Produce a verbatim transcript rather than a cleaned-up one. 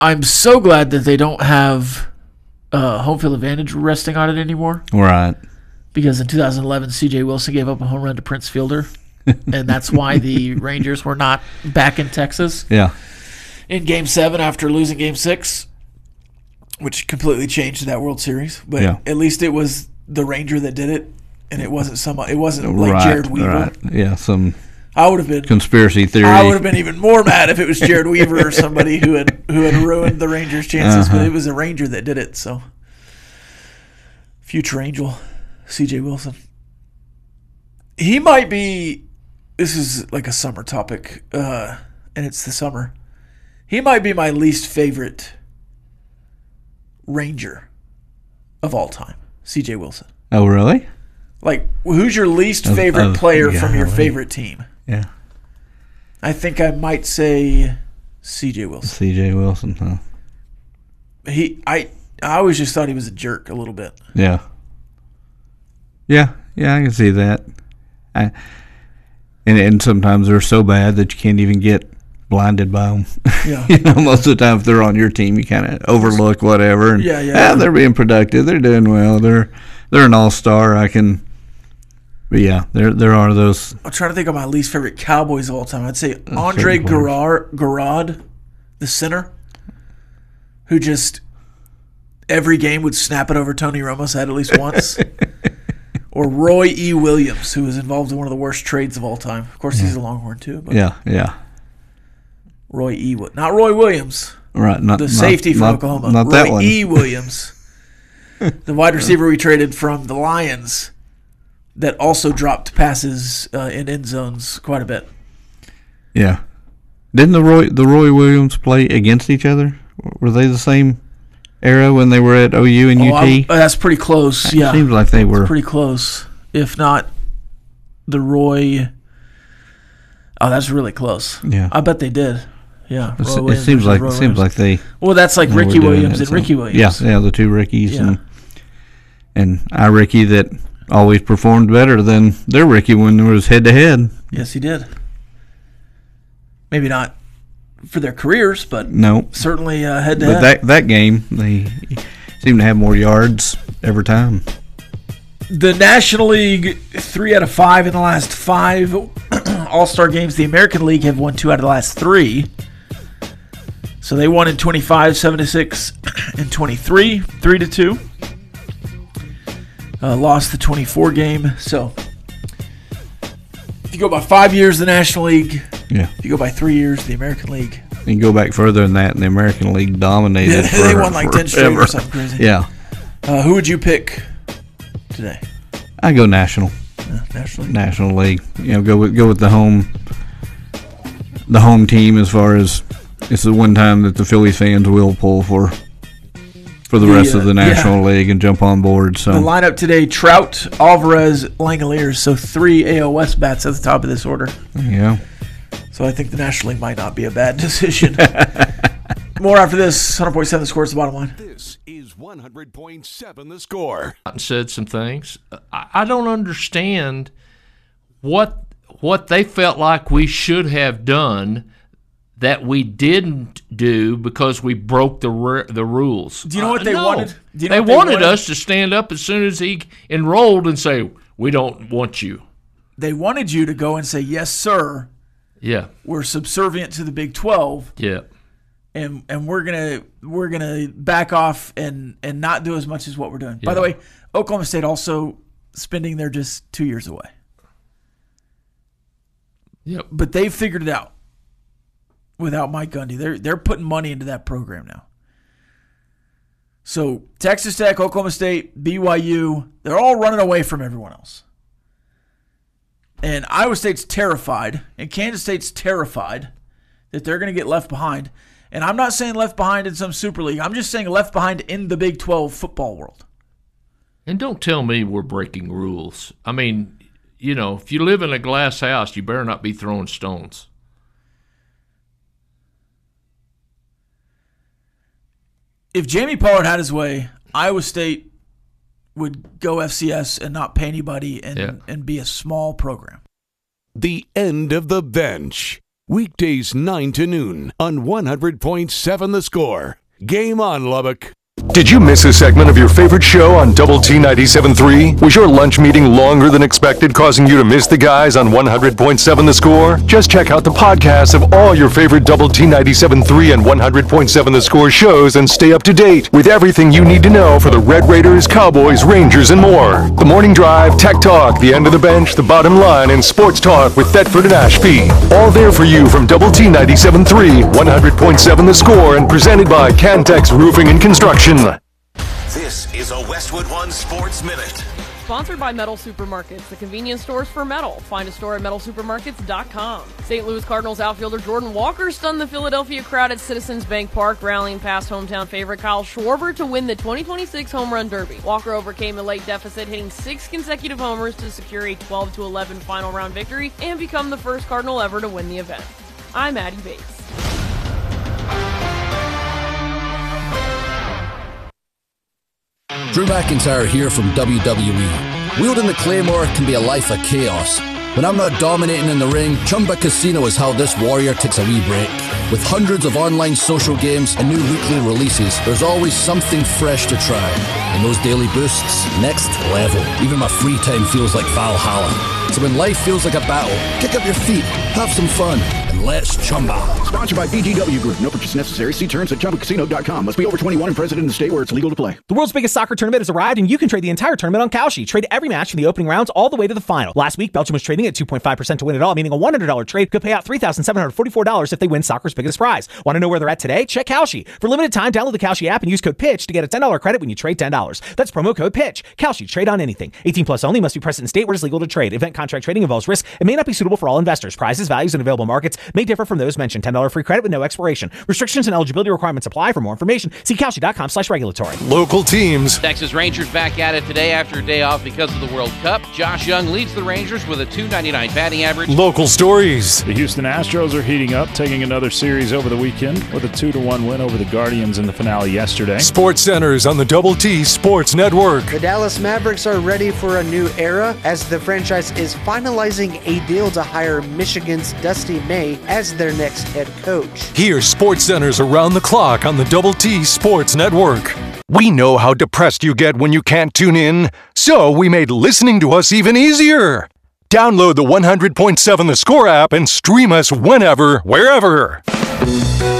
I'm so glad that they don't have uh, home field advantage resting on it anymore. Right. Because in two thousand eleven, C J Wilson gave up a home run to Prince Fielder, and that's why the Rangers were not back in Texas. Yeah. In Game Seven after losing Game Six, which completely changed that World Series. But yeah. at least it was the Ranger that did it, and it wasn't some. It wasn't like right, Jared Weaver. Right. Yeah. Some. I would have been conspiracy theory. I would have been even more mad if it was Jared Weaver or somebody who had who had ruined the Rangers' chances. Uh-huh. But it was a Ranger that did it. So, future Angel, C J Wilson. He might be. This is like a summer topic, uh, and it's the summer. He might be my least favorite Ranger of all time, C J Wilson. Oh, really? Like, who's your least of, favorite of, player yeah, from your right. favorite team? Yeah. I think I might say C J Wilson. C J Wilson, huh? He, I, I always just thought he was a jerk a little bit. Yeah. Yeah, yeah, I can see that. I, and and sometimes they're so bad that you can't even get blinded by them. Yeah. You know, most of the time if they're on your team, you kind of overlook whatever. And, yeah, yeah. Ah, they're being productive. They're doing well. They're they're an all-star. I can. But yeah, there there are those. I'm trying to think of my least favorite Cowboys of all time. I'd say Andre Garrard, Garrard, the center, who just every game would snap it over Tony Romo's head at least once. Or Roy E. Williams, who was involved in one of the worst trades of all time. Of course, yeah. he's a Longhorn too. But yeah, yeah. Roy E. Not Roy Williams. Right, not the safety not, from not, Oklahoma. Not Roy that one. E. Williams, the wide receiver we traded from the Lions, that also dropped passes uh, in end zones quite a bit. Yeah, didn't the Roy the Roy Williams play against each other? Were they the same era when they were at O U and oh, U T? I, that's pretty close. It yeah, seems like they were it's pretty close. If not, the Roy. Oh, that's really close. Yeah, I bet they did. Yeah, it, it seems like it seems like they. Well, that's like Ricky Williams it, and so. Ricky Williams. Yeah, yeah, the two Rickies yeah. and and I Ricky that always performed better than their Ricky when there was head to head. Yes, he did. Maybe not for their careers, but no, certainly uh, head to but head. But that that game, they seem to have more yards every time. The National League, three out of five in the last five All-Star games. The American League have won two out of the last three. So they won in twenty-five, seven to six, and twenty-three, three to two. Uh, lost the twenty-four game. So if you go by five years, the National League. Yeah. If you go by three years, the American League. You go back further than that, and the American League dominated. Yeah, they for, won like forever. ten straight or something crazy. Yeah. Uh, who would you pick today? I go National. Uh, National League. National League. You know, go with go with the home. The home team, as far as it's the one time that the Phillies fans will pull for. For the, the rest uh, of the National yeah. League and jump on board. So the lineup today: Trout, Alvarez, Langoliers. So three A L West bats at the top of this order. Yeah. So I think the National League might not be a bad decision. More after this. one hundred point seven The Score is the bottom line. This is one hundred point seven The Score. Said some things. I don't understand what what they felt like we should have done that we didn't do because we broke the the rules. Do you know what uh, they no. wanted? Do you know they, what they wanted wanted us to stand up as soon as he enrolled and say, we don't want you. They wanted you to go and say, yes, sir. Yeah. We're subservient to the Big twelve. Yeah. And and we're gonna we're gonna back off and, and not do as much as what we're doing. Yeah. By the way, Oklahoma State also spending there just two years away. Yep. But they've figured it out. Without Mike Gundy, they're they're putting money into that program now. So Texas Tech, Oklahoma State, B Y U, they're all running away from everyone else. And Iowa State's terrified, and Kansas State's terrified that they're going to get left behind. And I'm not saying left behind in some Super League. I'm just saying left behind in the Big twelve football world. And don't tell me we're breaking rules. I mean, you know, if you live in a glass house, you better not be throwing stones. If Jamie Pollard had his way, Iowa State would go F C S and not pay anybody and, yeah. and be a small program. The end of the bench Weekdays nine to noon on one hundred point seven The Score. Game on, Lubbock. Did you miss a segment of your favorite show on Double T ninety-seven point three? Was your lunch meeting longer than expected, causing you to miss the guys on one hundred point seven The Score? Just check out the podcasts of all your favorite Double T ninety-seven point three and one hundred point seven The Score shows and stay up to date with everything you need to know for the Red Raiders, Cowboys, Rangers, and more. The Morning Drive, Tech Talk, The End of the Bench, The Bottom Line, and Sports Talk with Thetford and Ashby. All there for you from Double T ninety-seven point three, one hundred point seven The Score, and presented by Cantex Roofing and Construction. This is a Westwood One Sports Minute. Sponsored by Metal Supermarkets, the convenience stores for metal. Find a store at metal supermarkets dot com. Saint Louis Cardinals outfielder Jordan Walker stunned the Philadelphia crowd at Citizens Bank Park, rallying past hometown favorite Kyle Schwarber to win the twenty twenty-six Home Run Derby. Walker overcame a late deficit, hitting six consecutive homers to secure a twelve to eleven final round victory and become the first Cardinal ever to win the event. I'm Addie Bates. Drew McIntyre here from W W E. Wielding the Claymore can be a life of chaos. When I'm not dominating in the ring, Chumba Casino is how this warrior takes a wee break. With hundreds of online social games and new weekly releases, there's always something fresh to try. And those daily boosts, next level. Even my free time feels like Valhalla. So when life feels like a battle, kick up your feet, have some fun, and let's Chumba. Sponsored by B G W Group. No purchase necessary. See terms at chumba casino dot com. Must be over twenty-one and present in the state where it's legal to play. The world's biggest soccer tournament has arrived, and you can trade the entire tournament on Kalshi. Trade every match from the opening rounds all the way to the final. Last week, Belgium was trading at two point five percent to win it all, meaning a one hundred dollars trade could pay out three thousand seven hundred forty-four dollars if they win soccer's biggest prize. Want to know where they're at today? Check Kalshi. For limited time, download the Kalshi app and use code PITCH to get a ten dollars credit when you trade ten dollars. That's promo code PITCH. Kalshi. Trade on anything. eighteen plus only. Must be present in state where it's legal to trade. Event contract trading involves risk and may not be suitable for all investors. Prices, values, and available markets may differ from those mentioned. ten dollars free credit with no expiration. Restrictions and eligibility requirements apply. For more information, see Kalshi dot com slash regulatory. Local teams. Texas Rangers back at it today after a day off because of the World Cup. Josh Young leads the Rangers with a two ninety-nine batting average. Local stories. The Houston Astros are heating up, taking another series over the weekend with a two to one win over the Guardians in the finale yesterday. Sports Centers on the Double T Sports Network. The Dallas Mavericks are ready for a new era as the franchise is finalizing a deal to hire Michigan's Dusty May as their next head coach. Hear Sports Centers around the clock on the Double T Sports Network. We know how depressed you get when you can't tune in, so we made listening to us even easier. Download the one hundred point seven The Score app and stream us whenever, wherever.